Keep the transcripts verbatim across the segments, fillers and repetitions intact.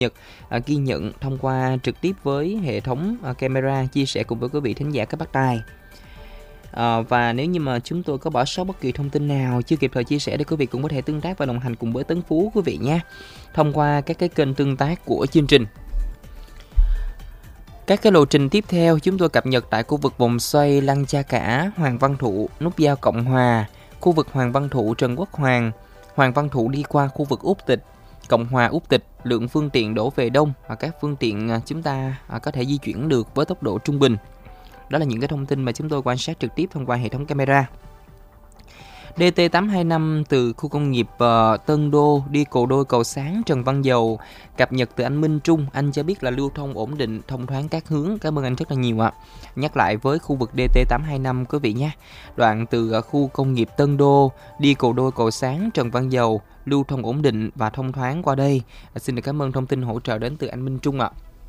Nhật à, ghi nhận thông qua trực tiếp với hệ thống à, camera, chia sẻ cùng với quý vị thính giả các bác tài. À, và nếu như mà chúng tôi có bỏ sót bất kỳ thông tin nào chưa kịp thời chia sẻ, thì quý vị cũng có thể tương tác và đồng hành cùng với Tấn Phú quý vị nha, thông qua các cái kênh tương tác của chương trình. Các cái lộ trình tiếp theo chúng tôi cập nhật tại khu vực vòng xoay Lăng Cha Cả, Hoàng Văn Thụ, nút giao Cộng Hòa, khu vực Hoàng Văn Thụ, Trần Quốc Hoàng, Hoàng Văn Thụ đi qua khu vực Úc Tịch, Cộng Hòa Úc Tịch, lượng phương tiện đổ về đông và các phương tiện chúng ta có thể di chuyển được với tốc độ trung bình. Đó là những cái thông tin mà chúng tôi quan sát trực tiếp thông qua hệ thống camera. đê tê tám hai năm từ khu công nghiệp uh, Tân Đô đi cầu đôi cầu sáng Trần Văn Dầu, cập nhật từ anh Minh Trung, anh cho biết là lưu thông ổn định, thông thoáng các hướng. Cảm ơn anh rất là nhiều ạ. Nhắc lại với khu vực đê tê tám hai năm quý vị nhé. Đoạn từ uh, khu công nghiệp Tân Đô đi cầu đôi cầu sáng Trần Văn Dầu, lưu thông ổn định và thông thoáng qua đây. Uh, xin được cảm ơn thông tin hỗ trợ đến từ anh Minh Trung ạ.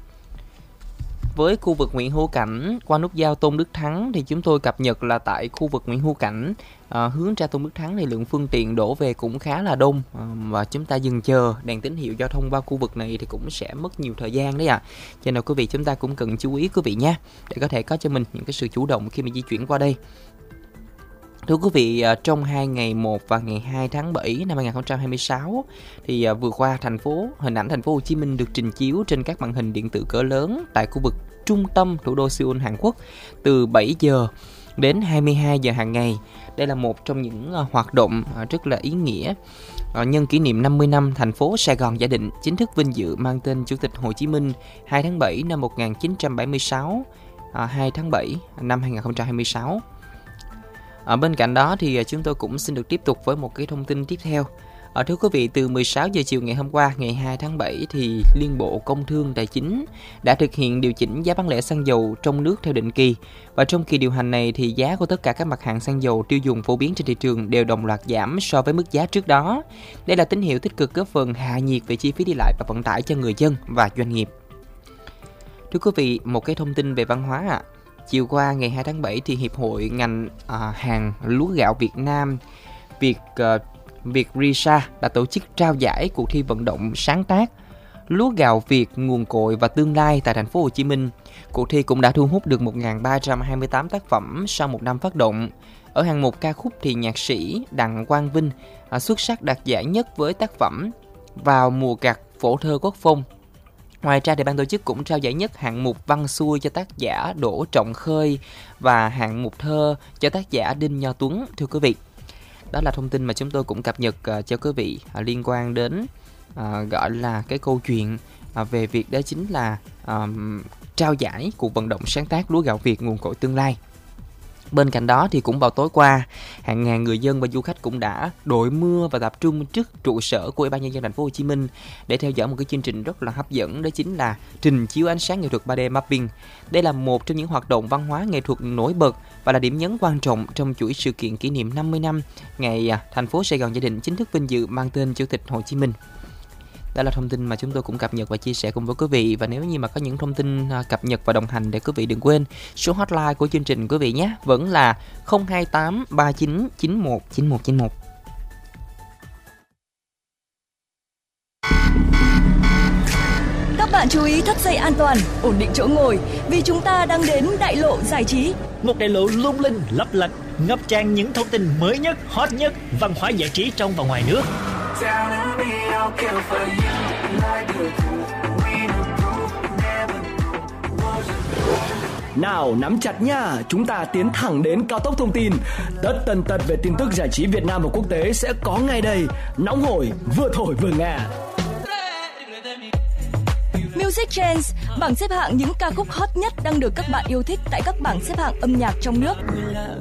Với khu vực Nguyễn Hữu Cảnh qua nút giao Tôn Đức Thắng thì chúng tôi cập nhật là tại khu vực Nguyễn Hữu Cảnh à, hướng ra Tôn Đức Thắng thì lượng phương tiện đổ về cũng khá là đông, à, và chúng ta dừng chờ đèn tín hiệu giao thông qua khu vực này thì cũng sẽ mất nhiều thời gian đấy ạ. À. Cho nên quý vị chúng ta cũng cần chú ý quý vị nha, để có thể có cho mình những cái sự chủ động khi mà di chuyển qua đây. Thưa quý vị, trong hai ngày một và ngày hai tháng bảy năm hai không hai sáu thì vừa qua thành phố hình ảnh thành phố Hồ Chí Minh được trình chiếu trên các màn hình điện tử cỡ lớn tại khu vực trung tâm thủ đô Seoul, Hàn Quốc từ bảy giờ đến hai mươi hai giờ hàng ngày. Đây là một trong những hoạt động rất là ý nghĩa nhân kỷ niệm năm mươi năm thành phố Sài Gòn Giả Định chính thức vinh dự mang tên Chủ tịch Hồ Chí Minh hai tháng bảy năm một nghìn chín trăm bảy mươi sáu, hai tháng bảy năm hai không hai sáu. Ở bên cạnh đó thì chúng tôi cũng xin được tiếp tục với một cái thông tin tiếp theo. À, thưa quý vị, từ mười sáu giờ chiều ngày hôm qua, ngày hai tháng bảy thì Liên Bộ Công Thương Tài chính đã thực hiện điều chỉnh giá bán lẻ xăng dầu trong nước theo định kỳ. Và trong kỳ điều hành này thì giá của tất cả các mặt hàng xăng dầu tiêu dùng phổ biến trên thị trường đều đồng loạt giảm so với mức giá trước đó. Đây là tín hiệu tích cực góp phần hạ nhiệt về chi phí đi lại và vận tải cho người dân và doanh nghiệp. Thưa quý vị, một cái thông tin về văn hóa ạ. À. Chiều qua ngày hai tháng bảy thì Hiệp hội ngành à, hàng lúa gạo Việt Nam Việt uh, Việt Risa đã tổ chức trao giải cuộc thi vận động sáng tác lúa gạo Việt nguồn cội và tương lai tại thành phố Hồ Chí Minh. Cuộc thi cũng đã thu hút được một nghìn ba trăm hai mươi tám tác phẩm sau một năm phát động. Ở hạng mục ca khúc thì nhạc sĩ Đặng Quang Vinh à, xuất sắc đạt giải nhất với tác phẩm Vào mùa gặt phổ thơ Quốc Phong. Ngoài ra thì ban tổ chức cũng trao giải nhất hạng mục văn xuôi cho tác giả Đỗ Trọng Khơi và hạng mục thơ cho tác giả Đinh Nho Tuấn. Thưa quý vị, đó là thông tin mà chúng tôi cũng cập nhật uh, cho quý vị uh, liên quan đến uh, gọi là cái câu chuyện uh, về việc đó chính là uh, trao giải cuộc vận động sáng tác lúa gạo Việt nguồn cội tương lai. Bên cạnh đó thì cũng vào tối qua, hàng ngàn người dân và du khách cũng đã đội mưa và tập trung trước trụ sở của Ủy ban Nhân dân thành phố Hồ Chí Minh để theo dõi một cái chương trình rất là hấp dẫn, đó chính là trình chiếu ánh sáng nghệ thuật ba D mapping. Đây là một trong những hoạt động văn hóa nghệ thuật nổi bật và là điểm nhấn quan trọng trong chuỗi sự kiện kỷ niệm năm mươi năm ngày thành phố Sài Gòn Gia Định chính thức vinh dự mang tên Chủ tịch Hồ Chí Minh. Đó là thông tin mà chúng tôi cũng cập nhật và chia sẻ cùng với quý vị. Và nếu như mà có những thông tin cập nhật và đồng hành để quý vị đừng quên, số hotline của chương trình quý vị nhé vẫn là không hai tám ba chín chín một chín một chín một. Các bạn chú ý thắt dây an toàn, ổn định chỗ ngồi vì chúng ta đang đến đại lộ giải trí. Một đại lộ lung linh, lấp lánh, ngập tràn những thông tin mới nhất, hot nhất, văn hóa giải trí trong và ngoài nước. Nào nắm chặt nha, chúng ta tiến thẳng đến cao tốc thông tin. Tất tần tật về tin tức giải trí Việt Nam và quốc tế sẽ có ngay đây. Nóng hổi, vừa thổi vừa ngà. Music Trends, bảng xếp hạng những ca khúc hot nhất đang được các bạn yêu thích tại các bảng xếp hạng âm nhạc trong nước.